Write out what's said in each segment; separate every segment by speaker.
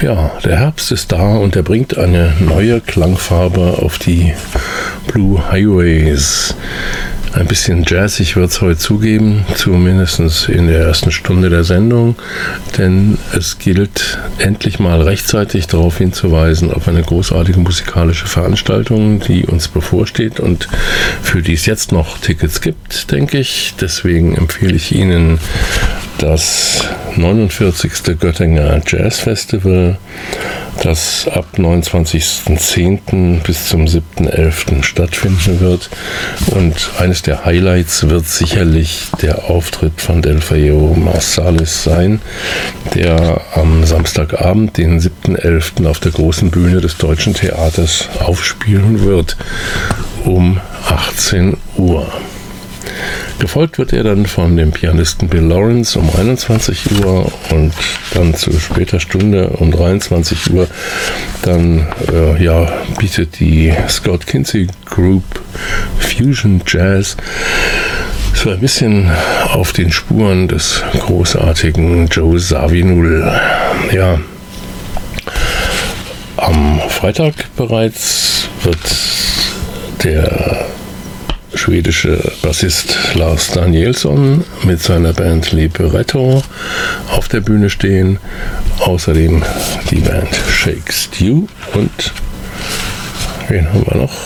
Speaker 1: Ja, der Herbst ist da und er bringt eine neue Klangfarbe auf die Blue Highways. Ein bisschen jazzig wird es heute zugeben, zumindest in der ersten Stunde der Sendung, denn es gilt endlich mal rechtzeitig darauf hinzuweisen auf eine großartige musikalische Veranstaltung, die uns bevorsteht und für die es jetzt noch Tickets gibt, denke ich. Deswegen empfehle ich Ihnen das 49. Göttinger Jazz Festival, das ab 29.10. bis zum 7.11. stattfinden wird. Und eines der Highlights wird sicherlich der Auftritt von Delfeayo Marsalis sein, der am Samstagabend, den 7.11. auf der großen Bühne des Deutschen Theaters aufspielen wird um 18 Uhr. Gefolgt wird er dann von dem Pianisten Bill Lawrence um 21 Uhr und dann zu später Stunde um 23 Uhr dann bietet die Scott Kinsey Group Fusion Jazz so ein bisschen auf den Spuren des großartigen Joe Zawinul. Ja, am Freitag bereits wird der schwedische Bassist Lars Danielsson mit seiner Band Libretto auf der Bühne stehen. Außerdem die Band Shake Stew und wen haben wir noch?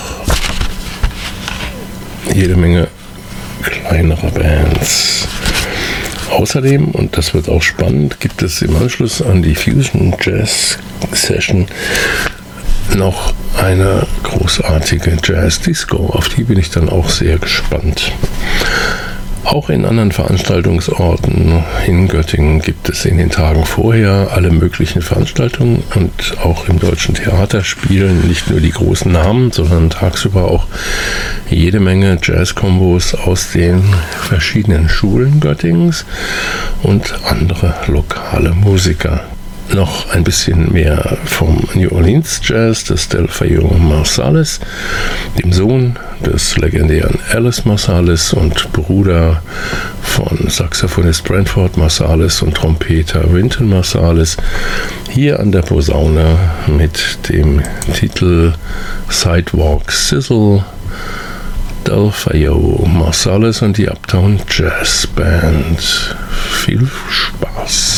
Speaker 1: Jede Menge kleinere Bands. Außerdem, und das wird auch spannend, gibt es im Anschluss an die Fusion Jazz Session noch eine großartige Jazz-Disco, auf die bin ich dann auch sehr gespannt. Auch in anderen Veranstaltungsorten in Göttingen gibt es in den Tagen vorher alle möglichen Veranstaltungen und auch im Deutschen Theater spielen nicht nur die großen Namen, sondern tagsüber auch jede Menge Jazz-Kombos aus den verschiedenen Schulen Göttingens und andere lokale Musiker. Noch ein bisschen mehr vom New Orleans Jazz des Delfeayo Marsalis, dem Sohn des legendären Alice Marsalis und Bruder von Saxophonist Branford Marsalis und Trompeter Wynton Marsalis, hier an der Posaune mit dem Titel Sidewalk Sizzle, Delfeayo Marsalis und die Uptown Jazz Band. Viel Spaß!